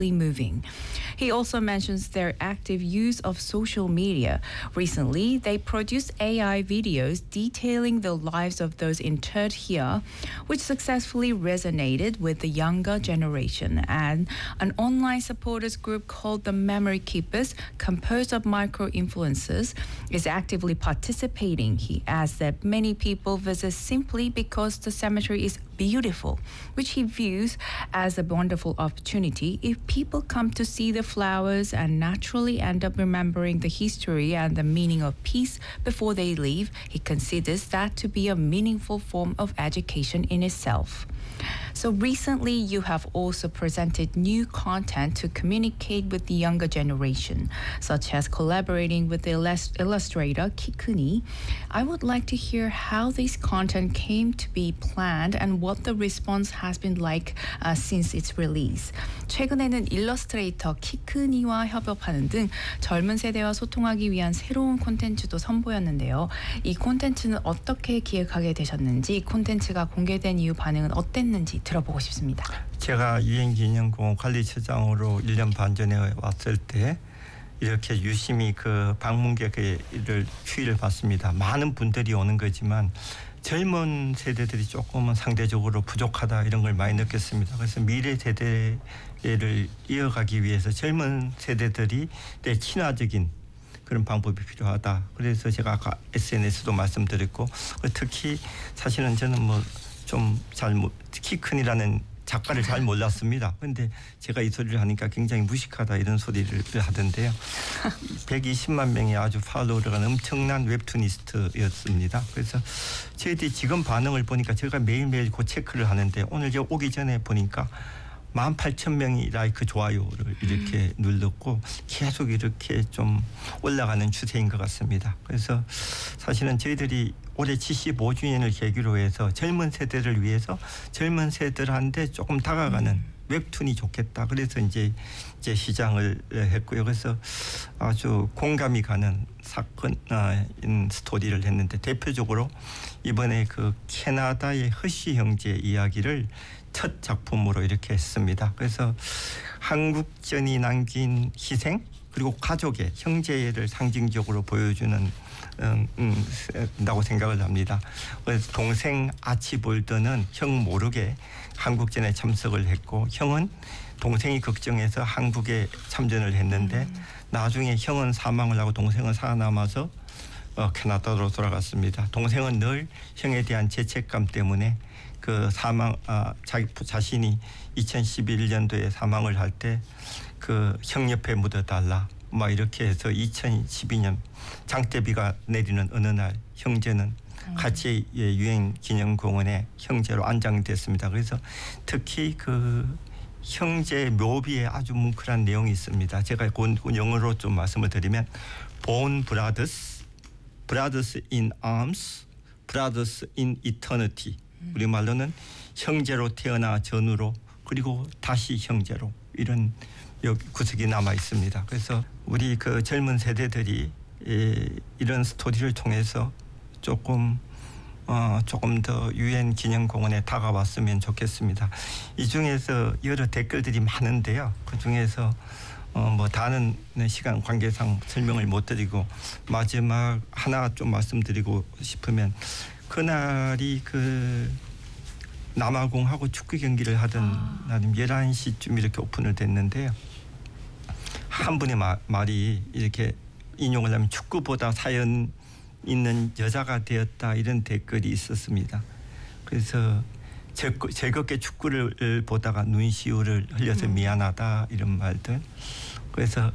moving. He also mentions their active use of social media. Recently, they produced AI videos detailing the lives of those interred here, which successfully resonated with the younger generation. And an online supporters group called the Memory Keepers, composed of micro-influencers, is actively participating. He adds that many people visit simply because the cemetery is beautiful, which he views as a wonderful opportunity. If people come to see the flowers and naturally end up remembering the history and the meaning of peace before they leave, he considers that to be a meaningful form of education in itself. So recently, you have also presented new content to communicate with the younger generation, such as collaborating with the illustrator Kikuni. I would like to hear how this content came to be planned and what the response has been like since its release. 최근에는 일러스트레이터 키크니와 협업하는 등 젊은 세대와 소통하기 위한 새로운 콘텐츠도 선보였는데요. 이 콘텐츠는 어떻게 기획하게 되셨는지, 콘텐츠가 공개된 이후 반응은 어땠는지 들어보고 싶습니다. 제가 유엔기념공원 관리처장으로 1년 반 전에 왔을 때 이렇게 유심히 그 방문객의 추이를 봤습니다. 많은 분들이 오는 거지만 젊은 세대들이 조금은 상대적으로 부족하다 이런 걸 많이 느꼈습니다. 그래서 미래 세대를 이어가기 위해서 젊은 세대들이 내 친화적인 그런 방법이 필요하다. 그래서 제가 아까 SNS도 말씀드렸고 특히 사실은 저는 뭐 좀 키큰이라는 작가를 잘 몰랐습니다. 그런데 제가 이 소리를 하니까 굉장히 무식하다 이런 소리를 하던데요. 120만 명의 아주 팔로워가 엄청난 웹툰니스트였습니다. 그래서 저희들이 지금 반응을 보니까 제가 매일매일 그 체크를 하는데 오늘 저 오기 전에 보니까 18,000명이 라이크 좋아요를 이렇게 눌렀고 계속 이렇게 좀 올라가는 추세인 것 같습니다. 그래서 사실은 저희들이 올해 75주년을 계기로 해서 젊은 세대를 위해서 젊은 세대들한테 조금 다가가는 웹툰이 좋겠다. 그래서 이제 시장을 했고요. 그래서 아주 공감이 가는 사건 스토리를 했는데 대표적으로 이번에 그 캐나다의 허쉬 형제 이야기를 첫 작품으로 이렇게 했습니다. 그래서 한국전이 남긴 희생 그리고 가족의 형제를 상징적으로 보여주는 다고 생각을 합니다. 그래서 동생 아치볼드는 형 모르게 한국전에 참석을 했고 형은 동생이 걱정해서 한국에 참전을 했는데 나중에 형은 사망을 하고 동생은 살아남아서 캐나다로 돌아갔습니다. 동생은 늘 형에 대한 죄책감 때문에 그 자신이 2011년도에 사망을 할 때 그 형 옆에 묻어달라 막 이렇게 해서 2012년 장대비가 내리는 어느 날 형제는 같이 유엔기념공원에 형제로 안장됐습니다. 그래서 특히 그 형제 묘비에 아주 뭉클한 내용이 있습니다. 제가 영어로 좀 말씀을 드리면 Born brothers, brothers in arms, brothers in eternity. 우리말로는 형제로 태어나 전우로 그리고 다시 형제로 이런 구석이 남아 있습니다. 그래서 우리 그 젊은 세대들이 이런 스토리를 통해서 조금 더 유엔 기념공원에 다가왔으면 좋겠습니다. 이 중에서 여러 댓글들이 많은데요. 그 중에서 뭐 다른 시간 관계상 설명을 못 드리고 마지막 하나 좀 말씀드리고 싶으면 그날이 그 남아공하고 축구 경기를 하던 날임 11시쯤 이렇게 오픈을 됐는데요. 한 분의 말이 이렇게 인용을 하면 축구보다 사연 있는 여자가 되었다 이런 댓글이 있었습니다. 그래서 즐겁게 축구를 보다가 눈시울을 흘려서 미안하다 이런 말들. 그래서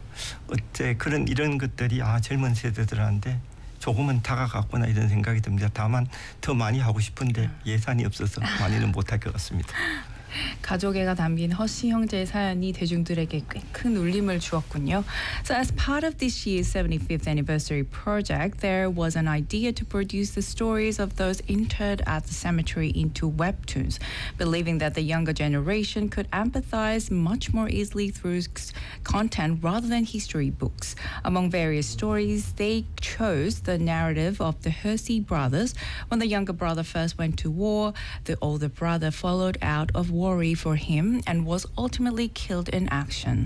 이런 것들이 젊은 세대들한테 조금은 다가갔구나 이런 생각이 듭니다. 다만 더 많이 하고 싶은데 예산이 없어서 많이는 못할 것 같습니다. 가족애가 담긴 허쉬 형제의 사연이 대중들에게 꽤 큰 울림을 주었군요. So as part of this year's 75th anniversary project, there was an idea to produce the stories of those interred at the cemetery into webtoons, believing that the younger generation could empathize much more easily through content rather than history books. Among various stories, they chose the narrative of the Hersey brothers. When the younger brother first went to war, the older brother followed out of war worry for him and was ultimately killed in action.